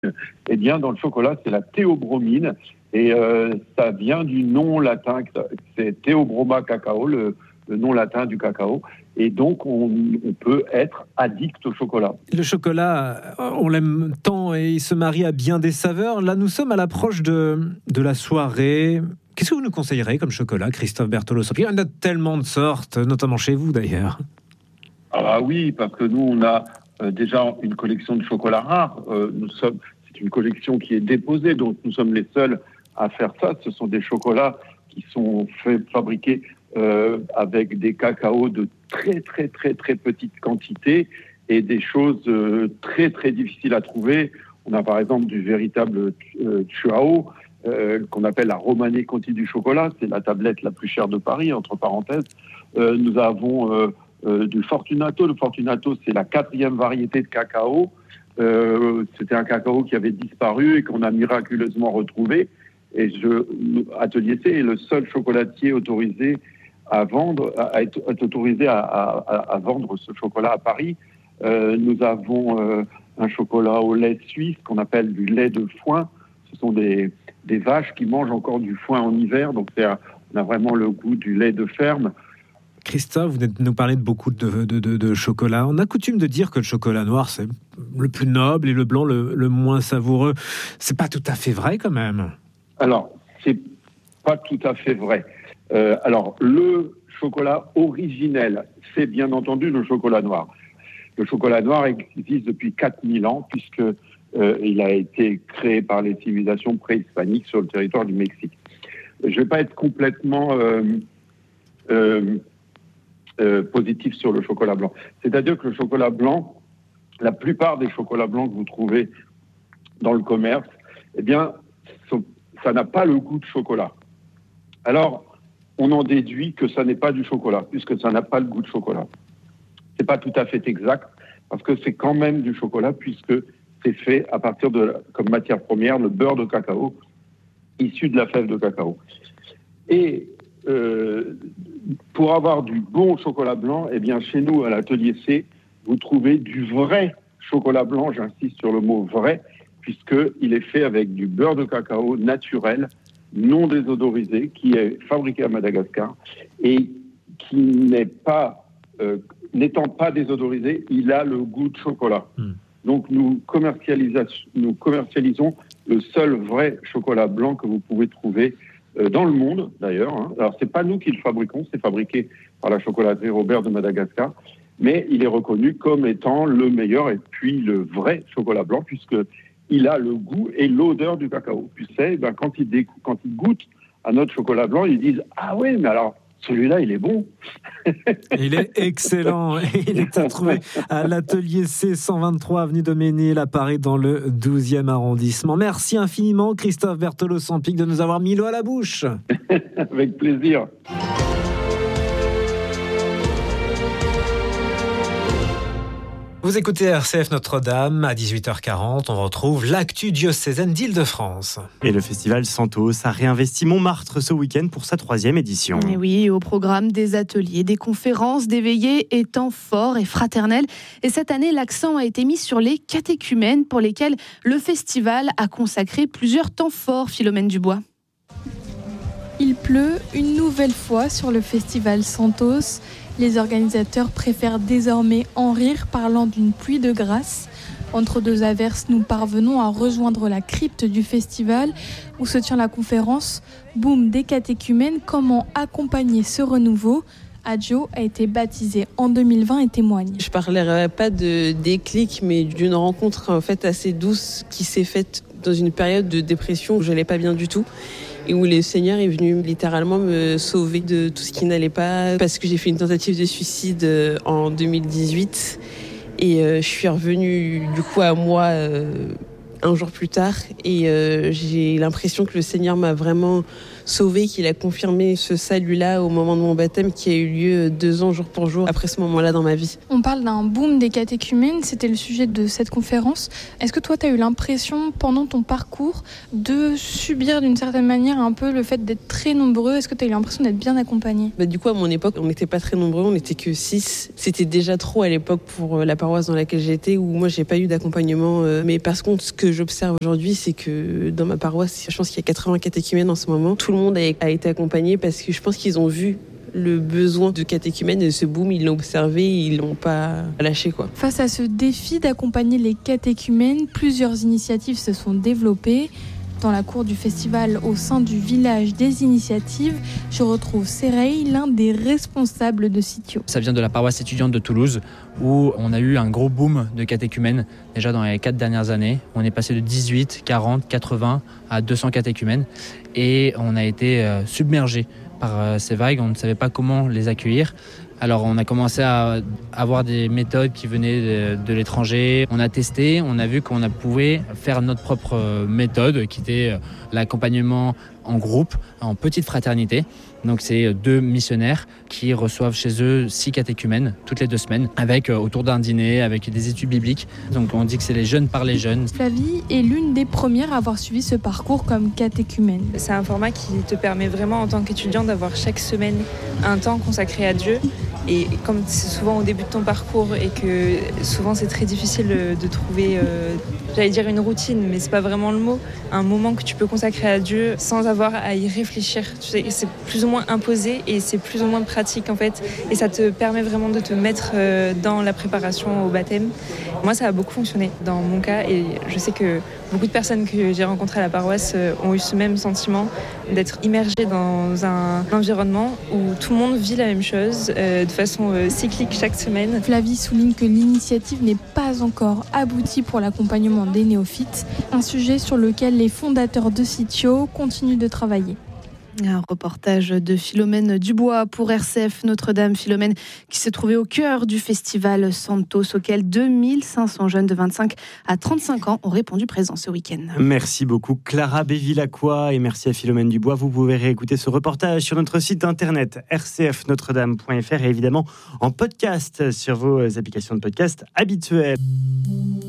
Eh bien, dans le chocolat, c'est la théobromine. Et ça vient du nom latin, c'est Theobroma cacao, le nom latin du cacao. Et donc, on peut être addict au chocolat. Le chocolat, on l'aime tant et il se marie à bien des saveurs. Là, nous sommes à l'approche de la soirée. Qu'est-ce que vous nous conseillerez comme chocolat, Christophe Berthelot-Sampic ? Il y en a tellement de sortes, notamment chez vous d'ailleurs. Ah oui, parce que nous, on a déjà une collection de chocolats rares. C'est une collection qui est déposée, donc nous sommes les seuls à faire ça. Ce sont des chocolats qui sont fabriqués avec des cacaos de très, très, très, très petite quantité et des choses très, très difficiles à trouver. On a par exemple du véritable Chuao, qu'on appelle la Romanée Conti du chocolat. C'est la tablette la plus chère de Paris, entre parenthèses. Nous avons du Fortunato. Le Fortunato, c'est la 4e variété de cacao. C'était un cacao qui avait disparu et qu'on a miraculeusement retrouvé. Et Atelier C est le seul chocolatier autorisé à vendre ce chocolat à Paris. Nous avons un chocolat au lait suisse qu'on appelle du lait de foin. Ce sont des vaches qui mangent encore du foin en hiver, donc on a vraiment le goût du lait de ferme. Christophe, vous venez de nous parler de beaucoup de chocolat. On a coutume de dire que le chocolat noir, c'est le plus noble et le blanc, le moins savoureux. C'est pas tout à fait vrai quand même. Alors, c'est pas tout à fait vrai. Alors, le chocolat originel, c'est bien entendu le chocolat noir. Le chocolat noir existe depuis 4000 ans, puisque il a été créé par les civilisations préhispaniques sur le territoire du Mexique. Je ne vais pas être complètement positif sur le chocolat blanc. C'est-à-dire que le chocolat blanc, la plupart des chocolats blancs que vous trouvez dans le commerce, eh bien, ça n'a pas le goût de chocolat. Alors, on en déduit que ça n'est pas du chocolat, puisque ça n'a pas le goût de chocolat. C'est pas tout à fait exact, parce que c'est quand même du chocolat, puisque c'est fait à partir comme matière première, le beurre de cacao, issu de la fève de cacao. Et pour avoir du bon chocolat blanc, eh bien, chez nous, à l'Atelier C, vous trouvez du vrai chocolat blanc, j'insiste sur le mot vrai, puisqu'il est fait avec du beurre de cacao naturel, non désodorisé, qui est fabriqué à Madagascar et qui n'étant pas désodorisé, il a le goût de chocolat. Donc nous commercialisons le seul vrai chocolat blanc que vous pouvez trouver dans le monde d'ailleurs. Alors c'est pas nous qui le fabriquons, c'est fabriqué par la chocolaterie Robert de Madagascar, mais il est reconnu comme étant le meilleur et puis le vrai chocolat blanc, puisque il a le goût et l'odeur du cacao. Puis quand ils goûtent à notre chocolat blanc, ils disent « Ah oui, mais alors, celui-là, il est bon !» Il est excellent. Il est à trouver à l'Atelier C, 123 avenue de Ménil, à Paris, dans le 12e arrondissement. Merci infiniment, Christophe Berthelot-Sampic, de nous avoir mis l'eau à la bouche. Avec plaisir. Vous écoutez RCF Notre-Dame, à 18h40, on retrouve l'actu diocésaine d'Île-de-France. Et le festival Santos a réinvesti Montmartre ce week-end pour sa 3e édition. Et oui, au programme des ateliers, des conférences, des veillées et temps forts et fraternels. Et cette année, l'accent a été mis sur les catéchumènes pour lesquels le festival a consacré plusieurs temps forts, Philomène Dubois. Il pleut une nouvelle fois sur le festival Santos. Les organisateurs préfèrent désormais en rire, parlant d'une pluie de grâce. Entre deux averses, nous parvenons à rejoindre la crypte du festival où se tient la conférence « Boom des catéchumènes, comment accompagner ce renouveau ?» Adjo a été baptisé en 2020 et témoigne. Je ne parlerai pas de déclic, mais d'une rencontre en fait assez douce qui s'est faite dans une période de dépression où je n'allais pas bien du tout. Et où le Seigneur est venu littéralement me sauver de tout ce qui n'allait pas, parce que j'ai fait une tentative de suicide en 2018 et je suis revenue du coup à moi un jour plus tard et j'ai l'impression que le Seigneur m'a vraiment sauvée, qu'il a confirmé ce salut-là au moment de mon baptême qui a eu lieu 2 ans jour pour jour après ce moment-là dans ma vie. On parle d'un boom des catéchumènes, c'était le sujet de cette conférence. Est-ce que toi tu as eu l'impression pendant ton parcours de subir d'une certaine manière un peu le fait d'être très nombreux? Est-ce que tu as eu l'impression d'être bien accompagné? Du coup à mon époque on n'était pas très nombreux, on n'était que 6. C'était déjà trop à l'époque pour la paroisse dans laquelle j'étais où moi j'ai pas eu d'accompagnement. Mais par contre ce que que j'observe aujourd'hui, c'est que dans ma paroisse, je pense qu'il y a 80 catéchumènes en ce moment. Tout le monde a été accompagné parce que je pense qu'ils ont vu le besoin de catéchumènes et ce boom, ils l'ont observé, ils l'ont pas lâché, quoi. Face à ce défi d'accompagner les catéchumènes, plusieurs initiatives se sont développées. Dans la cour du festival, au sein du village des initiatives, je retrouve Sereil, l'un des responsables de Sitio. Ça vient de la paroisse étudiante de Toulouse, où on a eu un gros boom de catéchumènes. Déjà dans les 4 dernières années, on est passé de 18, 40, 80 à 200 catéchumènes. Et on a été submergé par ces vagues, on ne savait pas comment les accueillir. Alors on a commencé à avoir des méthodes qui venaient de l'étranger. On a testé, on a vu qu'on pouvait faire notre propre méthode qui était l'accompagnement en groupe, en petite fraternité. Donc c'est 2 missionnaires qui reçoivent chez eux 6 catéchumènes toutes les 2 semaines avec autour d'un dîner, avec des études bibliques. Donc on dit que c'est les jeunes par les jeunes. Flavie est l'une des premières à avoir suivi ce parcours comme catéchumène. C'est un format qui te permet vraiment en tant qu'étudiant d'avoir chaque semaine un temps consacré à Dieu. Et comme c'est souvent au début de ton parcours et que souvent c'est très difficile de trouver, j'allais dire une routine, mais c'est pas vraiment le mot, un moment que tu peux consacrer à Dieu sans avoir à y réfléchir. Tu sais, c'est plus ou moins imposé et c'est plus ou moins pratique en fait. Et ça te permet vraiment de te mettre dans la préparation au baptême. Moi, ça a beaucoup fonctionné dans mon cas et je sais que beaucoup de personnes que j'ai rencontrées à la paroisse ont eu ce même sentiment d'être immergées dans un environnement où tout le monde vit la même chose de façon cyclique chaque semaine. Flavie souligne que l'initiative n'est pas encore aboutie pour l'accompagnement des néophytes, un sujet sur lequel les fondateurs de Sitio continuent de travailler. Un reportage de Philomène Dubois pour RCF Notre-Dame. Philomène qui s'est trouvée au cœur du festival Santos, auquel 2500 jeunes de 25 à 35 ans ont répondu présents ce week-end. Merci beaucoup Clara Bévilacqua et merci à Philomène Dubois. Vous pouvez réécouter ce reportage sur notre site internet rcfnotredame.fr et évidemment en podcast sur vos applications de podcast habituelles.